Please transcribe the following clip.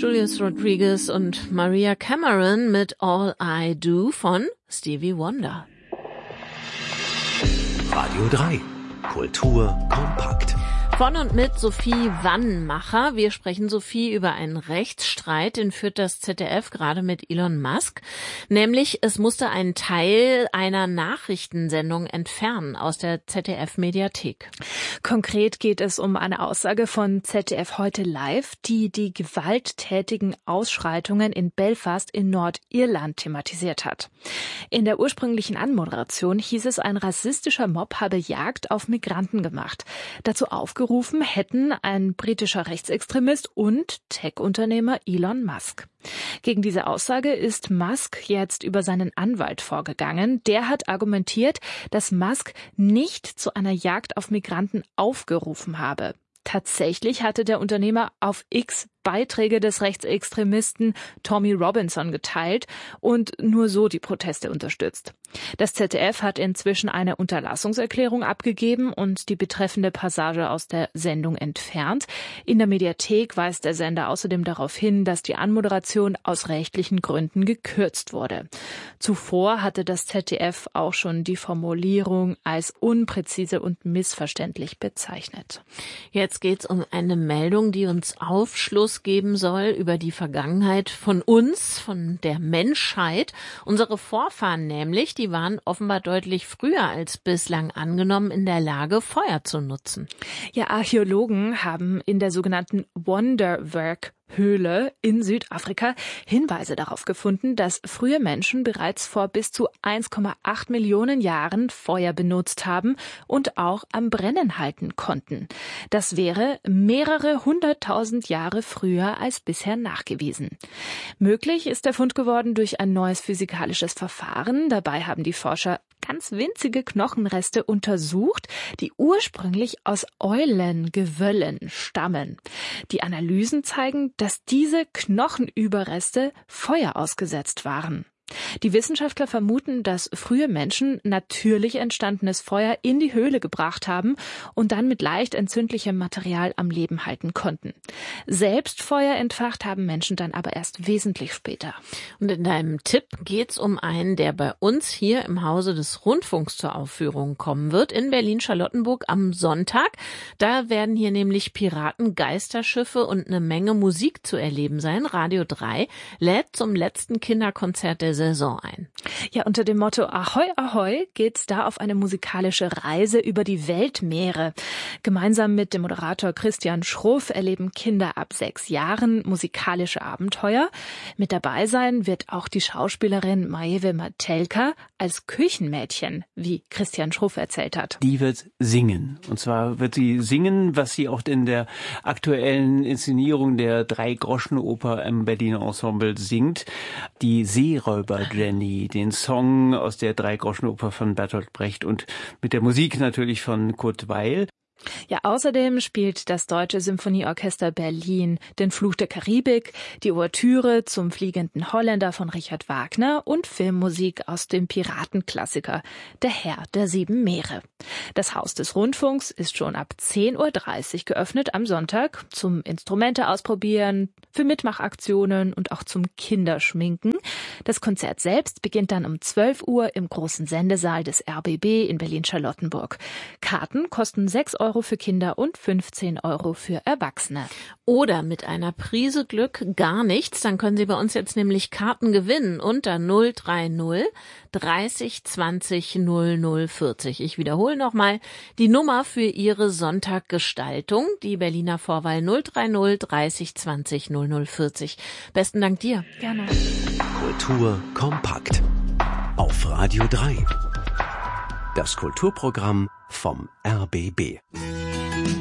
Julius Rodriguez und Maria Cameron mit All I Do von Stevie Wonder. Radio 3. Kultur kompakt. Von und mit Sophie Wannmacher. Wir sprechen, Sophie, über einen Rechtsstreit, den führt das ZDF gerade mit Elon Musk. Nämlich, es musste einen Teil einer Nachrichtensendung entfernen aus der ZDF-Mediathek. Konkret geht es um eine Aussage von ZDF heute live, die die gewalttätigen Ausschreitungen in Belfast in Nordirland thematisiert hat. In der ursprünglichen Anmoderation hieß es, ein rassistischer Mob habe Jagd auf Migranten gemacht. Dazu aufgerufen hätten ein britischer Rechtsextremist und Tech-Unternehmer Elon Musk. Gegen diese Aussage ist Musk jetzt über seinen Anwalt vorgegangen. Der hat argumentiert, dass Musk nicht zu einer Jagd auf Migranten aufgerufen habe. Tatsächlich hatte der Unternehmer auf X Beiträge des Rechtsextremisten Tommy Robinson geteilt und nur so die Proteste unterstützt. Das ZDF hat inzwischen eine Unterlassungserklärung abgegeben und die betreffende Passage aus der Sendung entfernt. In der Mediathek weist der Sender außerdem darauf hin, dass die Anmoderation aus rechtlichen Gründen gekürzt wurde. Zuvor hatte das ZDF auch schon die Formulierung als unpräzise und missverständlich bezeichnet. Jetzt geht's um eine Meldung, die uns Aufschluss geben soll über die Vergangenheit von uns, von der Menschheit. Unsere Vorfahren nämlich, die waren offenbar deutlich früher als bislang angenommen in der Lage, Feuer zu nutzen. Ja, Archäologen haben in der sogenannten Wonderwerk-Höhle in Südafrika Hinweise darauf gefunden, dass frühe Menschen bereits vor bis zu 1,8 Millionen Jahren Feuer benutzt haben und auch am Brennen halten konnten. Das wäre mehrere 100.000 Jahre früher als bisher nachgewiesen. Möglich ist der Fund geworden durch ein neues physikalisches Verfahren. Dabei haben die Forscher ganz winzige Knochenreste untersucht, die ursprünglich aus Eulengewöllen stammen. Die Analysen zeigen, dass diese Knochenüberreste Feuer ausgesetzt waren. Die Wissenschaftler vermuten, dass frühe Menschen natürlich entstandenes Feuer in die Höhle gebracht haben und dann mit leicht entzündlichem Material am Leben halten konnten. Selbst Feuer entfacht haben Menschen dann aber erst wesentlich später. Und in deinem Tipp geht's um einen, der bei uns hier im Hause des Rundfunks zur Aufführung kommen wird, in Berlin-Charlottenburg am Sonntag. Da werden hier nämlich Piraten, Geisterschiffe und eine Menge Musik zu erleben sein. Radio 3 lädt zum letzten Kinderkonzert der Saison ein. Ja, unter dem Motto Ahoi, Ahoi geht's da auf eine musikalische Reise über die Weltmeere. Gemeinsam mit dem Moderator Christian Schruff erleben Kinder ab 6 Jahren musikalische Abenteuer. Mit dabei sein wird auch die Schauspielerin Majewe Matelka als Küchenmädchen, wie Christian Schruff erzählt hat. Die wird singen. Und zwar wird sie singen, was sie auch in der aktuellen Inszenierung der Drei-Groschen-Oper im Berliner Ensemble singt. Die Seeräuber Jenny, den Song aus der Drei-Groschen-Oper von Bertolt Brecht und mit der Musik natürlich von Kurt Weill. Ja, außerdem spielt das Deutsche Symphonieorchester Berlin den Fluch der Karibik, die Ouvertüre zum Fliegenden Holländer von Richard Wagner und Filmmusik aus dem Piratenklassiker Der Herr der 7 Meere. Das Haus des Rundfunks ist schon ab 10.30 Uhr geöffnet am Sonntag zum Instrumente ausprobieren, für Mitmachaktionen und auch zum Kinderschminken. Das Konzert selbst beginnt dann um 12 Uhr im großen Sendesaal des RBB in Berlin-Charlottenburg. Karten kosten 6 Euro für Kinder und 15 Euro für Erwachsene. Oder mit einer Prise Glück gar nichts, dann können Sie bei uns jetzt nämlich Karten gewinnen unter 030 30 20 00 40. Ich wiederhole nochmal die Nummer für Ihre Sonntaggestaltung, die Berliner Vorwahl 030 30 20 00 40. Besten Dank dir. Gerne. Kultur kompakt. Auf Radio 3. Das Kulturprogramm vom RBB.